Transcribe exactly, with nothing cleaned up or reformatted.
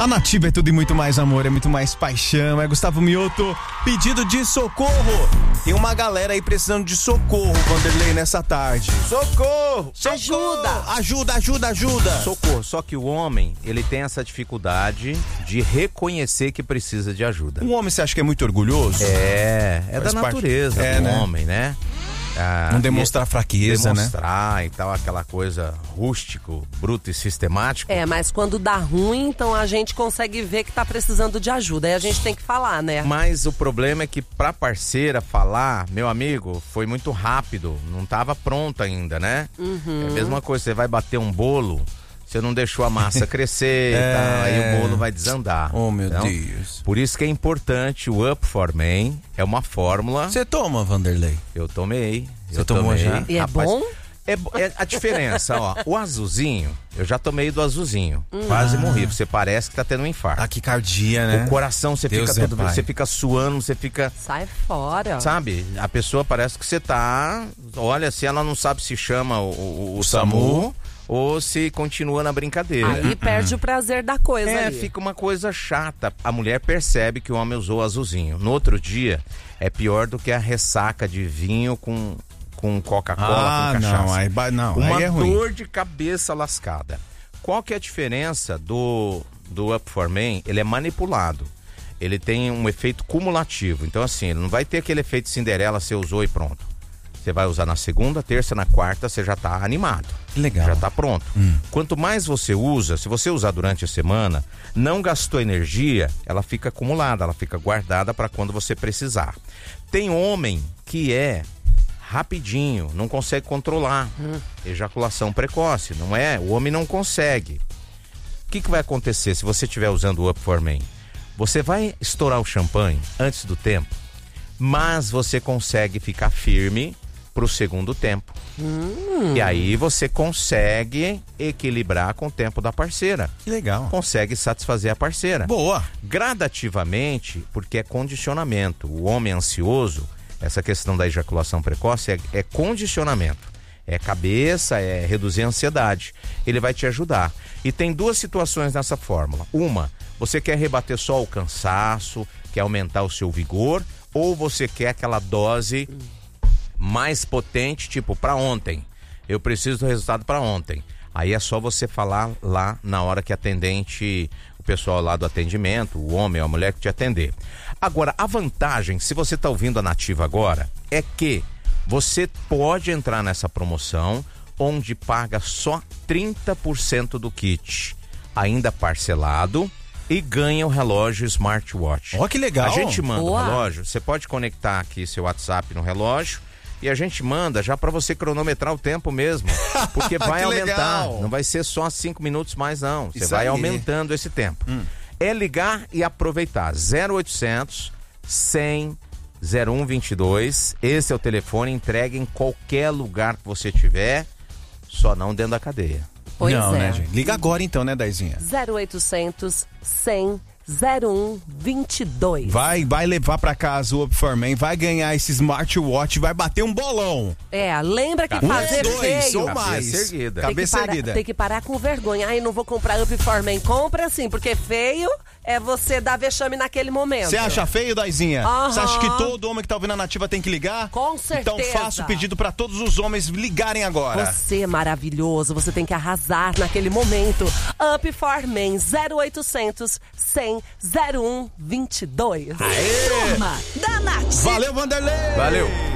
A Nativa é tudo e muito mais amor, é muito mais paixão. É Gustavo Mioto, pedido de socorro. Tem uma galera aí precisando de socorro, Vanderlei, nessa tarde. Socorro! Socorro! Ajuda! Ajuda, ajuda, ajuda! Socorro, só que o homem, ele tem essa dificuldade de reconhecer que precisa de ajuda. Um homem, você acha que é muito orgulhoso? É, é Faz da parte- natureza é, do né? homem, né? Ah, Não demonstrar e- fraqueza, né? Demonstrar e tal, aquela coisa rústico, bruto e sistemático. É, mas quando dá ruim, então a gente consegue ver que tá precisando de ajuda. Aí a gente tem que falar, né? Mas o problema é que pra parceira falar, meu amigo, foi muito rápido, não tava pronta ainda, né? Uhum. É a mesma coisa, você vai bater um bolo, você não deixou a massa crescer, É. e tal, aí o bolo vai desandar. Oh, meu Então, Deus. Por isso que é importante o Up for Men, é uma fórmula. Você toma, Vanderlei? Eu tomei. Você eu tomou tomei. já? E é bom? É, bo- é a diferença, ó. O azulzinho, eu já tomei do azulzinho. Hum. Quase Ah. morri. Você parece que tá tendo um infarto. Taquicardia, né? O coração, você Deus fica é todo, pai. você fica suando, você fica, Sai fora. sabe? A pessoa parece que você tá, olha, se ela não sabe se chama o, o, o O SAMU, SAMU. ou se continua na brincadeira. Aí perde o prazer da coisa É, ali. fica uma coisa chata. A mulher percebe que o homem usou azulzinho. No outro dia, é pior do que a ressaca de vinho com, com Coca-Cola, Ah, com cachaça. não, aí, ba- não, Uma aí é ruim. dor de cabeça lascada. Qual que é a diferença do, do Up for Men? Ele é manipulado. Ele tem um efeito cumulativo. Então, assim, ele não vai ter aquele efeito Cinderela, você usou e pronto. Você vai usar na segunda, terça, na quarta, você já tá animado. Que legal. Já tá pronto. Hum. Quanto mais você usa, se você usar durante a semana, não gastou energia, ela fica acumulada, ela fica guardada para quando você precisar. Tem homem que é rapidinho, não consegue controlar. Hum. Ejaculação precoce, não é? O homem não consegue. O que, que vai acontecer se você estiver usando o Up for Men? Você vai estourar o champanhe antes do tempo, mas você consegue ficar firme pro segundo tempo. Hum. E aí você consegue equilibrar com o tempo da parceira. Que legal. Consegue satisfazer a parceira. Boa. Gradativamente, porque é condicionamento. O homem ansioso, essa questão da ejaculação precoce é, é condicionamento. É cabeça, é reduzir a ansiedade. Ele vai te ajudar. E tem duas situações nessa fórmula. Uma, você quer rebater só o cansaço, quer aumentar o seu vigor, ou você quer aquela dose mais potente, tipo, para ontem. Eu preciso do resultado para ontem. Aí é só você falar lá na hora que a atendente, o pessoal lá do atendimento, o homem ou a mulher que te atender. Agora, a vantagem, se você tá ouvindo a Nativa agora, é que você pode entrar nessa promoção onde paga só trinta por cento do kit, ainda parcelado, e ganha o relógio smartwatch. Ó, que legal. A gente manda Boa. o relógio, você pode conectar aqui seu WhatsApp no relógio e a gente manda já pra você cronometrar o tempo mesmo, porque vai Que aumentar, legal. não vai ser só cinco minutos mais não, você Isso vai aí. aumentando esse tempo. É ligar e aproveitar, zero oitocentos, cem, zero um vinte e dois, esse é o telefone, entrega em qualquer lugar que você tiver, só não dentro da cadeia. Pois não, é. né, gente? Liga agora então, né, Daizinha? zero oitocentos, cem, zero um vinte e dois. Vai, vai levar pra casa o Up for Men, vai ganhar esse smartwatch, vai bater um bolão. É, lembra que Um, fazer dois, feio ou Cabeça mais. erguida. tem que, Cabeça parar, erguida. tem que parar com vergonha. Ai, não vou comprar Up for Men. Compra sim, porque feio é você dar vexame naquele momento. Você acha feio, Daizinha? Aham. Você acha que todo homem que tá ouvindo a Nativa tem que ligar? Com certeza. Então faça o pedido pra todos os homens ligarem agora. Você é maravilhoso, você tem que arrasar naquele momento. Up for Men, zero oitocentos, cem, zero um vinte e dois. Turma da Nativa. Valeu, Vanderlei! Valeu!